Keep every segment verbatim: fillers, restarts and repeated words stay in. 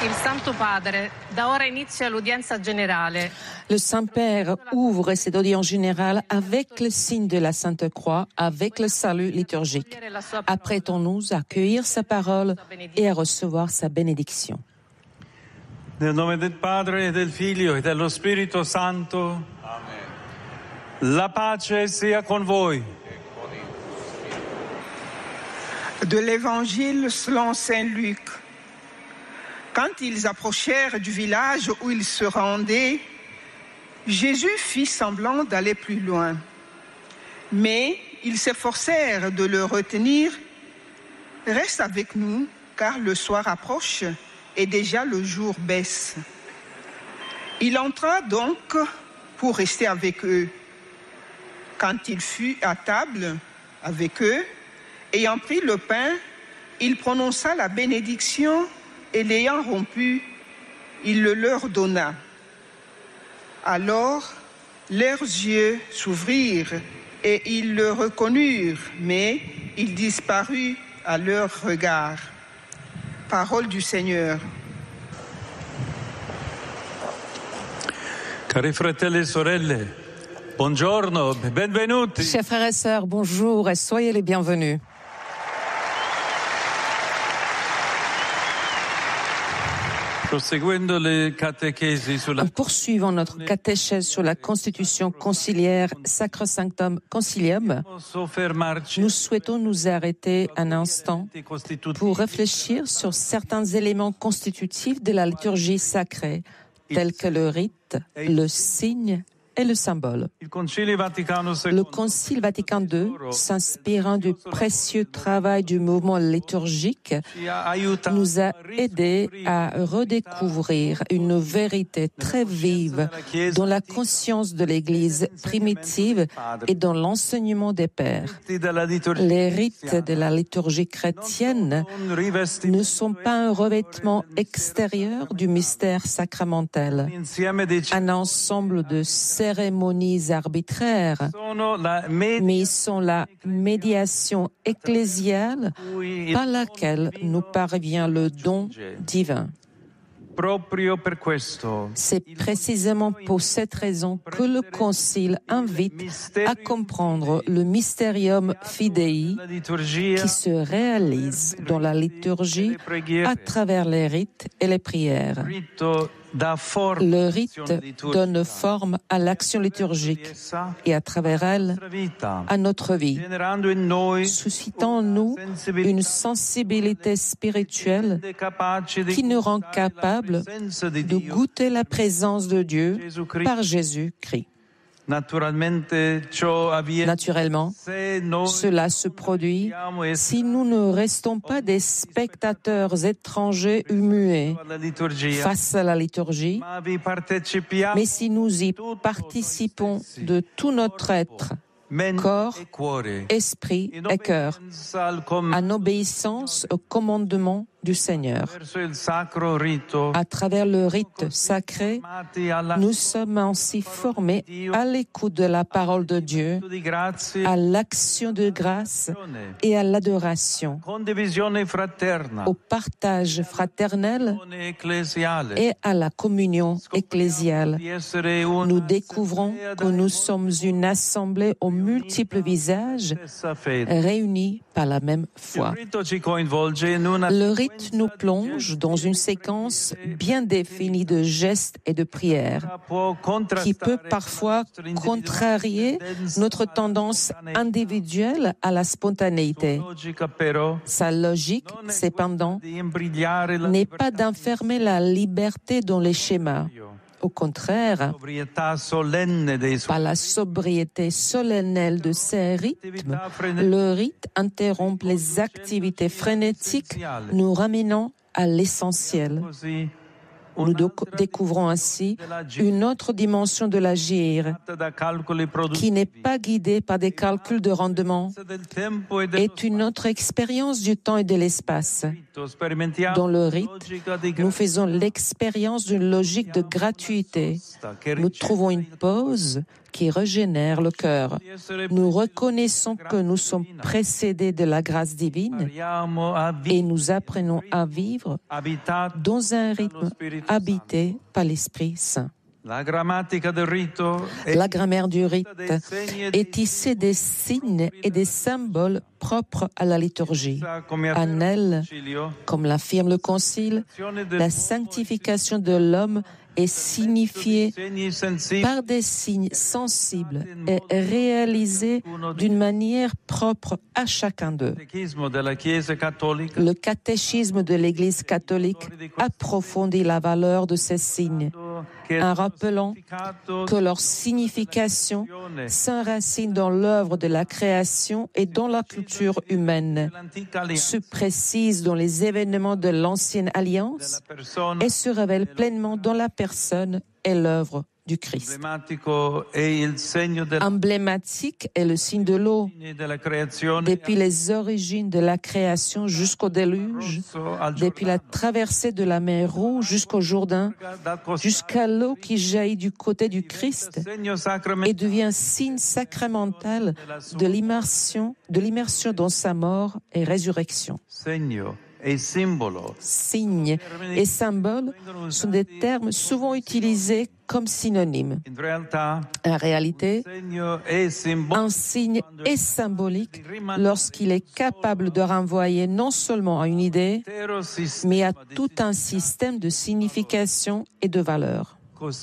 Il Santo Padre da ora inizia l'udienza generale. Le Saint-Père ouvre cette audience générale avec le signe de la Sainte Croix, avec le salut liturgique. Apprêtons-nous à accueillir sa parole et à recevoir sa bénédiction. Nel nome del Padre e del Figlio e dello Spirito Santo. Amen. La pace sia con voi. De l'Évangile selon Saint Luc. Quand ils approchèrent du village où ils se rendaient, Jésus fit semblant d'aller plus loin. Mais ils s'efforcèrent de le retenir. « Reste avec nous, car le soir approche et déjà le jour baisse. » Il entra donc pour rester avec eux. Quand il fut à table avec eux, ayant pris le pain, il prononça la bénédiction et l'ayant rompu, il le leur donna. Alors, leurs yeux s'ouvrirent et ils le reconnurent, mais il disparut à leur regard. Parole du Seigneur. Cari fratelli e sorelle, buongiorno, benvenuti. Chers frères et sœurs, bonjour et soyez les bienvenus. En poursuivant notre catéchèse sur la constitution conciliaire Sacrosanctum Concilium, nous souhaitons nous arrêter un instant pour réfléchir sur certains éléments constitutifs de la liturgie sacrée, tels que le rite, le signe et le symbole. Le Concile Vatican deux, s'inspirant du précieux travail du mouvement liturgique, nous a aidés à redécouvrir une vérité très vive dans la conscience de l'Église primitive et dans l'enseignement des pères. Les rites de la liturgie chrétienne ne sont pas un revêtement extérieur du mystère sacramentel, un ensemble de cérémonies arbitraires, mais ils sont la médiation ecclésiale par laquelle nous parvient le don divin. C'est précisément pour cette raison que le Concile invite à comprendre le Mysterium Fidei qui se réalise dans la liturgie à travers les rites et les prières. Le rite donne forme à l'action liturgique et à travers elle à notre vie, suscitant en nous une sensibilité spirituelle qui nous rend capables de goûter la présence de Dieu par Jésus-Christ. Naturellement, cela se produit si nous ne restons pas des spectateurs étrangers ou muets face à la liturgie, mais si nous y participons de tout notre être, corps, esprit et cœur, en obéissance au commandement du Seigneur. À travers le rite sacré, nous sommes ainsi formés à l'écoute de la parole de Dieu, à l'action de grâce et à l'adoration, au partage fraternel et à la communion ecclésiale. Nous découvrons que nous sommes une assemblée aux multiples visages réunis par la même foi. Le rite nous plonge dans une séquence bien définie de gestes et de prières qui peut parfois contrarier notre tendance individuelle à la spontanéité. Sa logique, cependant, n'est pas d'enfermer la liberté dans les schémas. Au contraire, par la sobriété solennelle de ces rythmes, le rite interrompt les activités frénétiques, nous ramenant à l'essentiel. Nous découvrons ainsi une autre dimension de l'agir qui n'est pas guidée par des calculs de rendement, est une autre expérience du temps et de l'espace. Dans le rite, nous faisons l'expérience d'une logique de gratuité. Nous trouvons une pause qui régénère le cœur. Nous reconnaissons que nous sommes précédés de la grâce divine et nous apprenons à vivre dans un rythme habité par l'Esprit Saint. La grammaire du rite est tissée des signes et des symboles propres à la liturgie. En elle, comme l'affirme le Concile, la sanctification de l'homme est signifiée par des signes sensibles et réalisés d'une manière propre à chacun d'eux. Le catéchisme de l'Église catholique approfondit la valeur de ces signes en rappelant que leur signification s'enracine dans l'œuvre de la création et dans la culture humaine, se précise dans les événements de l'Ancienne Alliance et se révèle pleinement dans la personne et l'œuvre du Christ. Emblématique est le signe de l'eau. Depuis les origines de la création jusqu'au déluge, depuis la traversée de la mer Rouge jusqu'au Jourdain, jusqu'à l'eau qui jaillit du côté du Christ et devient signe sacramental de l'immersion, de l'immersion dans sa mort et résurrection. Signe et symbole sont des termes souvent utilisés comme synonymes. En réalité, un signe est symbolique lorsqu'il est capable de renvoyer non seulement à une idée, mais à tout un système de signification et de valeurs.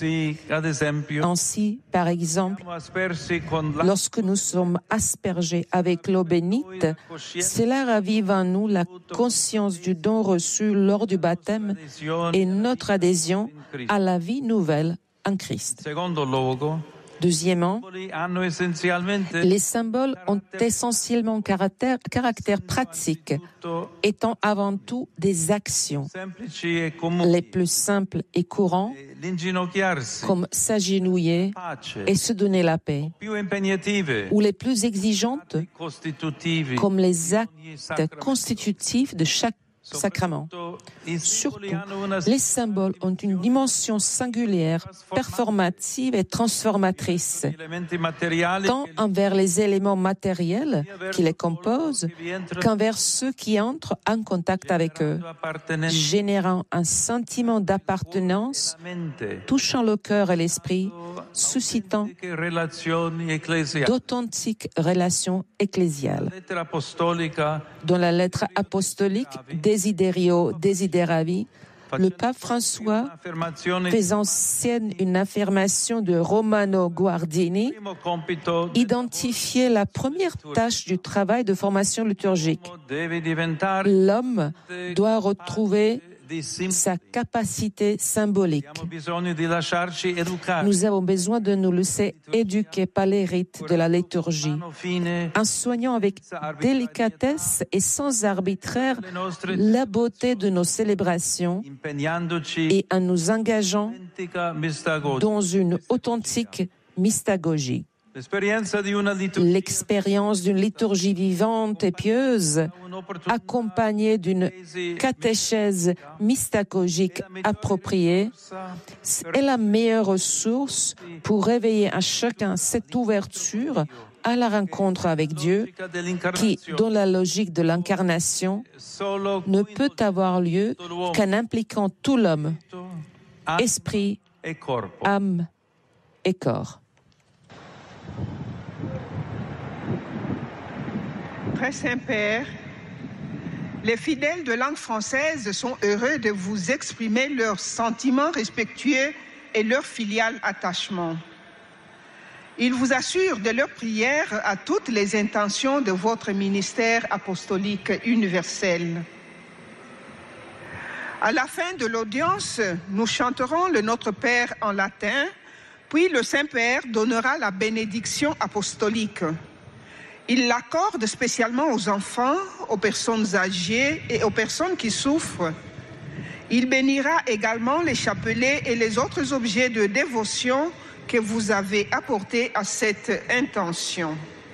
Ainsi, par exemple, lorsque nous sommes aspergés avec l'eau bénite, cela ravive en nous la conscience du don reçu lors du baptême et notre adhésion à la vie nouvelle en Christ. Deuxièmement, les symboles ont essentiellement caractère, caractère pratique, étant avant tout des actions. Les plus simples et courants, comme s'agenouiller et se donner la paix, ou les plus exigeantes, comme les actes constitutifs de chaque sacrement. Surtout, les symboles ont une dimension singulière, performative et transformatrice, tant envers les éléments matériels qui les composent qu'envers ceux qui entrent en contact avec eux, générant un sentiment d'appartenance, touchant le cœur et l'esprit, suscitant d'authentiques relations ecclésiales. Dans la lettre apostolique Desiderio Desideravi, le pape François, faisant sienne une affirmation de Romano Guardini, identifiait la première tâche du travail de formation liturgique. L'homme doit retrouver sa capacité symbolique. Nous avons besoin de nous laisser éduquer par les rites de la liturgie, en soignant avec délicatesse et sans arbitraire la beauté de nos célébrations et en nous engageant dans une authentique mystagogie. L'expérience d'une liturgie vivante et pieuse, accompagnée d'une catéchèse mystagogique appropriée, est la meilleure ressource pour réveiller à chacun cette ouverture à la rencontre avec Dieu qui, dans la logique de l'incarnation, ne peut avoir lieu qu'en impliquant tout l'homme, esprit, âme et corps. Très Saint-Père, les fidèles de langue française sont heureux de vous exprimer leurs sentiments respectueux et leur filial attachement. Ils vous assurent de leur prière à toutes les intentions de votre ministère apostolique universel. À la fin de l'audience, nous chanterons le Notre Père en latin, puis le Saint-Père donnera la bénédiction apostolique. Il l'accorde spécialement aux enfants, aux personnes âgées et aux personnes qui souffrent. Il bénira également les chapelets et les autres objets de dévotion que vous avez apportés à cette intention.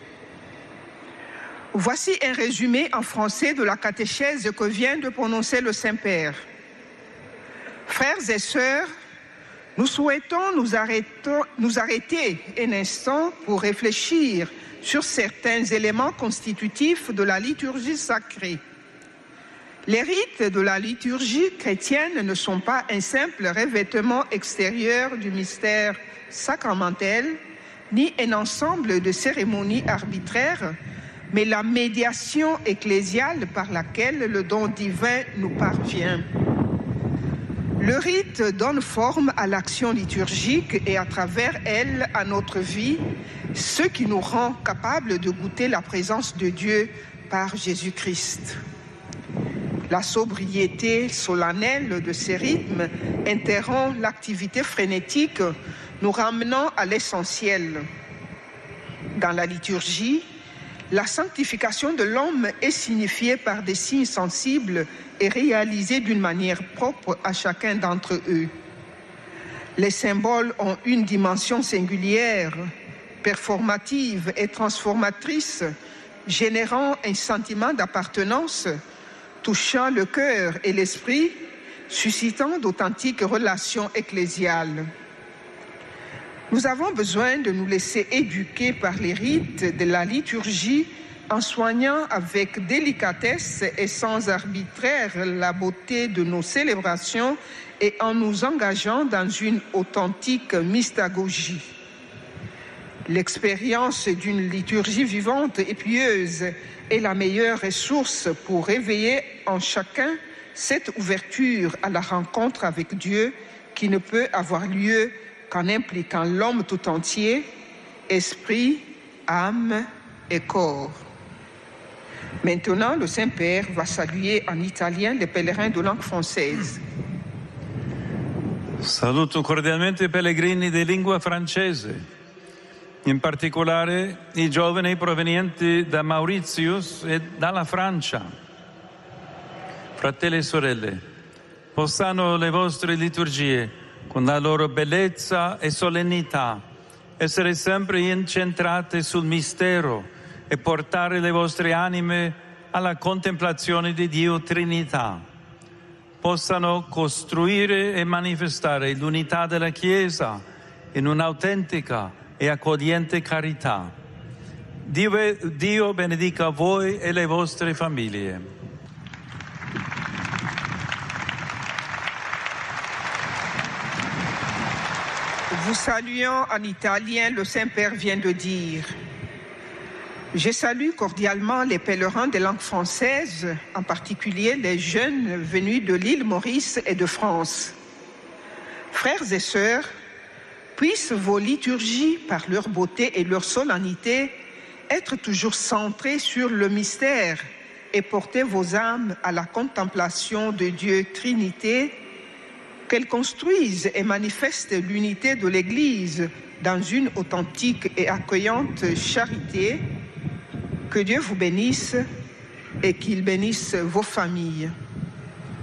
Voici un résumé en français de la catéchèse que vient de prononcer le Saint-Père. Frères et sœurs, Nous souhaitons nous, arrêtons, nous arrêter un instant pour réfléchir sur certains éléments constitutifs de la liturgie sacrée. Les rites de la liturgie chrétienne ne sont pas un simple revêtement extérieur du mystère sacramentel, ni un ensemble de cérémonies arbitraires, mais la médiation ecclésiale par laquelle le don divin nous parvient. Le rite donne forme à l'action liturgique et à travers elle à notre vie, ce qui nous rend capables de goûter la présence de Dieu par Jésus-Christ. La sobriété solennelle de ces rythmes interrompt l'activité frénétique, nous ramenant à l'essentiel. Dans la liturgie, la sanctification de l'homme est signifiée par des signes sensibles et réalisée d'une manière propre à chacun d'entre eux. Les symboles ont une dimension singulière, performative et transformatrice, générant un sentiment d'appartenance, touchant le cœur et l'esprit, suscitant d'authentiques relations ecclésiales. Nous avons besoin de nous laisser éduquer par les rites de la liturgie en soignant avec délicatesse et sans arbitraire la beauté de nos célébrations et en nous engageant dans une authentique mystagogie. L'expérience d'une liturgie vivante et pieuse est la meilleure ressource pour réveiller en chacun cette ouverture à la rencontre avec Dieu qui ne peut avoir lieu qu'en impliquant l'homme tout entier, esprit, âme et corps. Maintenant, le Saint-Père va saluer en italien les pèlerins de langue française. Saluto cordialmente i pellegrini di lingua francese, in particolare i giovani provenienti da Mauritius e dalla Francia. Fratelli e sorelle, possano le vostre liturgie, con la loro bellezza e solennità, essere sempre incentrate sul mistero e portare le vostre anime alla contemplazione di Dio Trinità. Possano costruire e manifestare l'unità della Chiesa in un'autentica e accogliente carità. Dio, Dio benedica voi e le vostre famiglie. Vous saluant en italien, le Saint-Père vient de dire « Je salue cordialement les pèlerins de langue française, en particulier les jeunes venus de l'île Maurice et de France. Frères et sœurs, puissent vos liturgies, par leur beauté et leur solennité, être toujours centrées sur le mystère et porter vos âmes à la contemplation de Dieu Trinité, qu'elles construisent et manifestent l'unité de l'Église dans une authentique et accueillante charité. Que Dieu vous bénisse et qu'il bénisse vos familles.